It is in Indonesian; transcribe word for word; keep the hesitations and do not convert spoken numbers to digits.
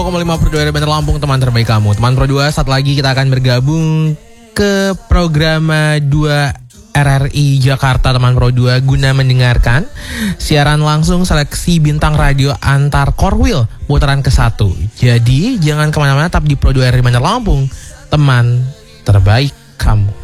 lima Pro dua Bandar Lampung, teman terbaik kamu. Teman Pro dua, saat lagi kita akan bergabung ke program dua R R I Jakarta, teman Pro dua, guna mendengarkan siaran langsung seleksi bintang radio antar Korwil putaran ke satu. Jadi jangan kemana-mana, tetap di Pro dua R R I Bandar Lampung, teman terbaik kamu.